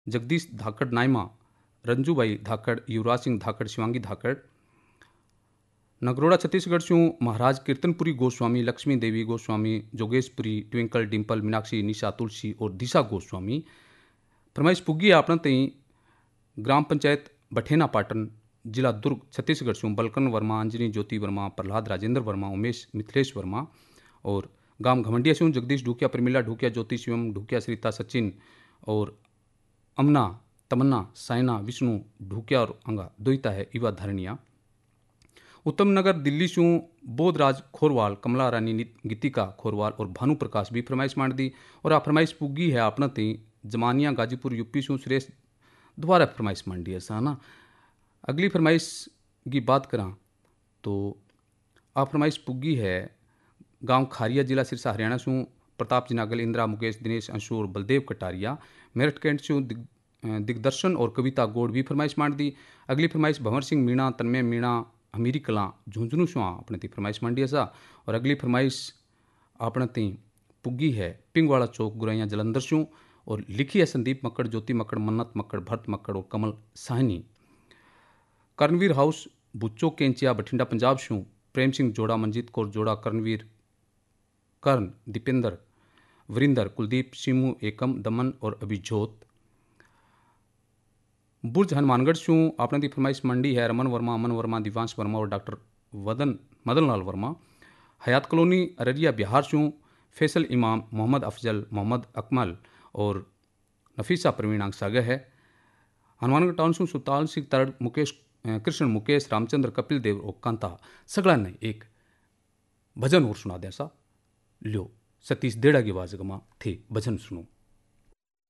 जगदीश धाकड़ नायमा, रंजूबाई धाकड़, युवराज सिंह धाकड़, शिवांगी धाकड़। नगरोड़ा छत्तीसगढ़ से महाराज कीर्तनपुरी गोस्वामी, लक्ष्मी देवी गोस्वामी, जोगेशपुरी, ट्विंकल, डिम्पल, मीनाक्षी, निशा, तुलसी और दिशा गोस्वामी। फरमाइश पुगी है आपने तई ग्राम पंचायत बठेना पाटन, जिला दुर्ग, छत्तीसगढ़ से बलकन वर्मा, अंजनी ज्योति वर्मा, प्रहलाद राजेंद्र वर्मा, उमेश मिथिलेश वर्मा। और गांव घमंडिया से जगदीश ढूकिया, प्रमिला ढूकिया, ज्योति शिवम ढूकिया, सरिता सचिन और अमना, तमन्ना, साइना, विष्णु ढूकिया और अंगा दोईता है इवा धरणिया। उत्तम नगर दिल्ली से बोधराज खोरवाल, कमला रानी गीतिका खोरवाल और भानु प्रकाश भी फरमाइश मांड दी। और आ फरमाइश पुगी है आपना तई जमानिया गाजीपुर यूपी से सुरेश दोबारा फरमाइश मांडी ऐसा ना। अगली फरमाइश की बात करा तो आ फरमाइश पुगी है गांव खारिया, जिला सिरसा, हरियाणा से प्रताप जी नागल, इंदिरा, मुकेश, दिनेश, अंशु और बलदेव कटारिया। मेरठ कैंट से दिग्दर्शन और कविता गोड़ भी फरमाइश मांड दी। अगली फरमाइश भंवर सिंह मीणा, तन्मय मीणा, हमीरी कला, झुंझुनू से अपने ती फरमाइश मांडी ऐसा। और अगली फरमाइश अपने ती पुगी है पिंगवाड़ा चौक, गुरैया, जलंधर से और लिखी है संदीप मक्कड़, ज्योति मक्कड़, मन्नत मक्कड़, भरत मक्कड़ और कमल साहनी। कर्णवीर हाउस, बुच्चो केंचिया, बठिंडा, पंजाब से प्रेम सिंह जोड़ा, मंजीत कौर जोड़ा, कर्णवीर, कर्ण, दीपेंद्र, वरिंदर, कुलदीप, सीमू, एकम, दमन और अभिजोत। बुर्ज हनुमानगढ़ से आपने दी फरमाइश मंडी है रमन वर्मा, अमन वर्मा, दिवांश वर्मा और डॉक्टर मदन लाल वर्मा। हयात कॉलोनी, अररिया, बिहार से फैसल इमाम, मोहम्मद अफजल, मोहम्मद अकमल और नफीसा प्रवीण सागे है। हनुमानगढ़ टाउन से सुल्तान सिंह तरड़, मुकेश, कृष्ण मुकेश, रामचंद्र, कपिल देव और कांता सगड़ा ने एक भजन और सुना दे सा। ल्यो सतीश देड़ा की आवाज गमा थे भजन सुनो।